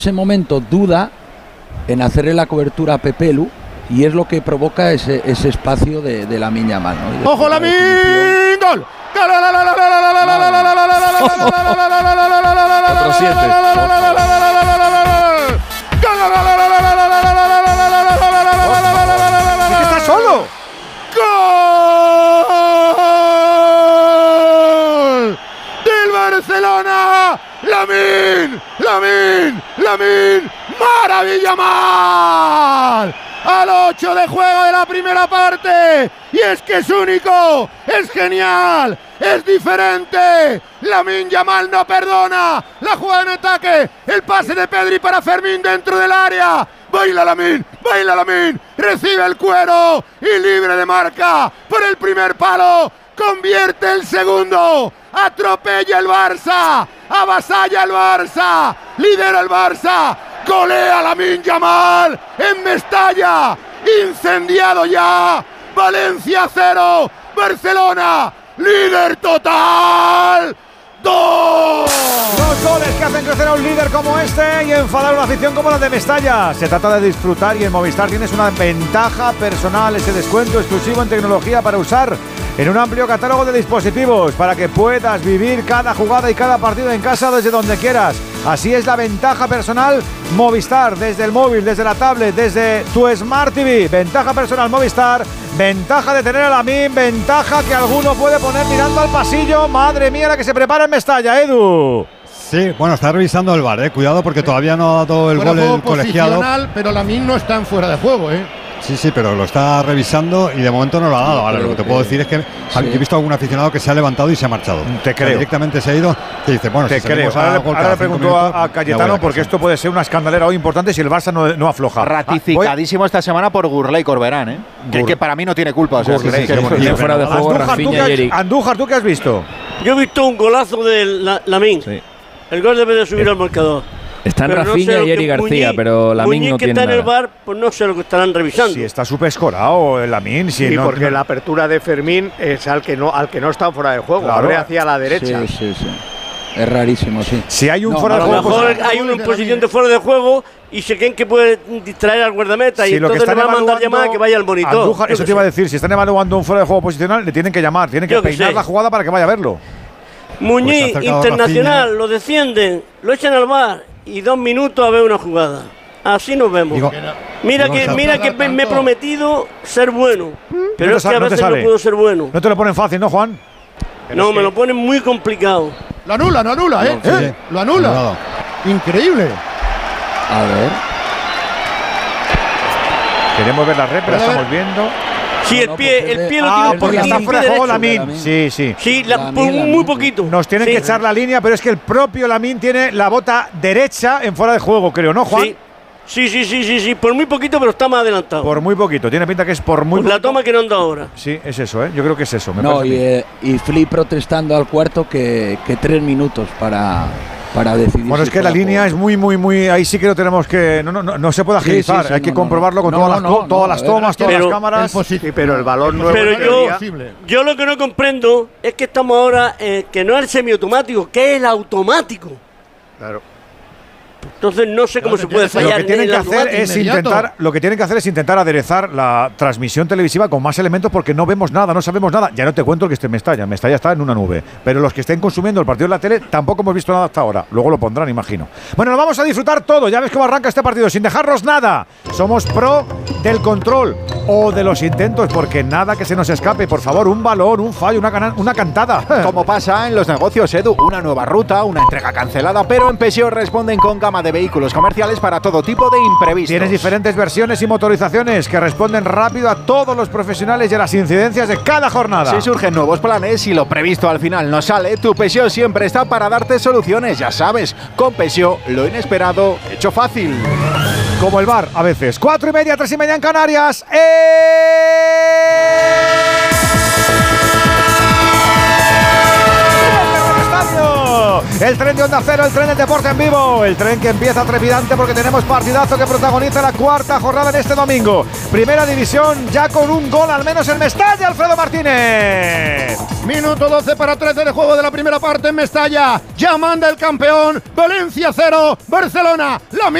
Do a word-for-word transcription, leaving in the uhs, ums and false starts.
ese momento duda en hacerle la cobertura a Pepelu y es lo que provoca ese, ese espacio de, de Lamine Yamal, ¿no? ¡Ojo, Lamine! ¡Gol! Otro siete. ¡Es que está solo! ¡Gol! ¡Del Barcelona! ¡Lamine! ¡Lamine! ¡Lamine! ¡Maravilla mal! Al ocho de juego de la primera parte. Y es que es único, es genial, es diferente. Lamine Yamal no perdona. La jugada en ataque, el pase de Pedri para Fermín dentro del área. Baila Lamine, baila Lamine. Recibe el cuero y libre de marca por el primer palo. Convierte el segundo. Atropella el Barça. Avasalla el Barça. Lidera el Barça. Golea Lamine Yamal en Mestalla. Incendiado ya. Valencia cero. Barcelona líder total. ¡Dos! Dos goles que hacen crecer a un líder como este y enfadar a una afición como la de Mestalla. Se trata de disfrutar y en Movistar tienes una ventaja personal, ese descuento exclusivo en tecnología para usar en un amplio catálogo de dispositivos para que puedas vivir cada jugada y cada partido en casa desde donde quieras. Así es la ventaja personal Movistar, desde el móvil, desde la tablet, desde tu Smart T V. Ventaja personal Movistar, ventaja de tener a Lamine, ventaja que alguno puede poner mirando al pasillo. Madre mía la que se prepara en Mestalla, Edu. Sí, bueno, está revisando el V A R, eh. Cuidado porque todavía no ha dado el fuera gol el colegiado. Pero Lamine no está en fuera de juego, ¿eh? Sí, sí, pero lo está revisando y de momento no lo ha dado. Ahora, lo que te puedo decir es que sí. He visto a algún aficionado que se ha levantado y se ha marchado. Te creo. Directamente se ha ido. Te dice, bueno, te si creo. Ahora, le, ahora le pregunto a, a Cayetano porque esto puede ser una escandalera hoy importante si el Barça no, no afloja. Ratificadísimo ah, esta semana por Gurley Corberán, ¿eh? Que, que para mí no tiene culpa. O sea, Gurley, sí, sí, sí, sí, fuera de juego, Andújar, Rafinha y Eric. Andújar, ¿tú qué has visto? Yo he visto un golazo de Lamine. Sí. El gol debe de subir al marcador. Están Rafinha no sé y Eric García, Muñiz, pero Lamine no que tiene está nada. En el bar, pues no sé lo que estarán revisando. Si está súper escorado Lamine. Si sí, no, porque no. la apertura de Fermín es al que no, al que no está fuera de juego. Claro. Abre hacia la derecha. Sí, sí, sí. Es rarísimo, sí. Si hay un no, fuera a de lo juego, mejor pues, hay una posición de fuera de juego y se creen que puede distraer al guardameta si y entonces le va a mandar llamada que vaya al monitor. Andújar, eso te iba a decir, si están evaluando un fuera de juego posicional, le tienen que llamar, tienen que Yo peinar que la jugada para que vaya a verlo. Muñiz, pues internacional, Rafinha. Lo descienden, lo echan al bar y dos minutos a ver una jugada. Así nos vemos. Digo, mira digo, que, mira que me, me he prometido ser bueno, pero no es que a veces no, no puedo ser bueno. No te lo ponen fácil, ¿no, Juan? Pero no, es que me lo ponen muy complicado. Lo anula, lo anula, ¿eh? No, sí, ¿Eh? Lo anula. Anulado. Increíble. A ver. Queremos ver la rep, la estamos viendo. Sí, el pie, el pie lo ah, tiene porque por está fuera de juego Lamine. Lamine. Sí, sí. Sí, la, Lamine, muy Lamine. poquito. Nos tienen sí. que echar la línea, pero es que el propio Lamine tiene la bota derecha en fuera de juego, creo, ¿no, Juan? Sí. Sí, sí, sí, sí, sí, por muy poquito, pero está más adelantado. Por muy poquito, tiene pinta que es por muy por poquito. La toma que no anda ahora. Sí, es eso, ¿eh? Yo creo que es eso. Me no, y, eh, y Flick protestando al cuarto que, que tres minutos para, para decidir. Bueno, si es que la línea es muy, muy, muy. Ahí sí que lo tenemos que. No, no, no, no se puede agilizar. Sí, sí, sí, Hay no, que comprobarlo con no, todas, no, las, no, todas las tomas, todas pero, las cámaras. Sí, pero el balón no pero es yo, yo lo que no comprendo es que estamos ahora eh, que no es el semiautomático, que es el automático. Claro. Entonces no sé cómo se puede fallar. Lo que tienen que hacer es inmediato. intentar, lo que tienen que hacer es intentar aderezar la transmisión televisiva con más elementos porque no vemos nada, no sabemos nada. Ya no te cuento el que esté en Mestalla, Mestalla está en una nube. Pero los que estén consumiendo el partido en la tele tampoco hemos visto nada hasta ahora. Luego lo pondrán, imagino. Bueno, lo vamos a disfrutar todo. Ya ves cómo arranca este partido sin dejarnos nada. Somos pro del control o de los intentos porque nada que se nos escape. Por favor, un balón, un fallo, una, cana- una cantada. Como pasa en los negocios, Edu, una nueva ruta, una entrega cancelada, pero en Peugeot responden con gama de vehículos comerciales para todo tipo de imprevistos. Tienes diferentes versiones y motorizaciones que responden rápido a todos los profesionales y a las incidencias de cada jornada. Si surgen nuevos planes y lo previsto al final no sale, tu Peugeot siempre está para darte soluciones, ya sabes. Con Peugeot, lo inesperado hecho fácil. Como el bar, a veces. Cuatro y media, tres y media en Canarias. ¡Eh! El tren de Onda Cero, el tren del deporte en vivo, el tren que empieza trepidante porque tenemos partidazo que protagoniza la cuarta jornada en este domingo. Primera división ya con un gol al menos en Mestalla, Alfredo Martínez. Minuto doce para trece de juego de la primera parte en Mestalla. Ya manda el campeón. Valencia cero, Barcelona. La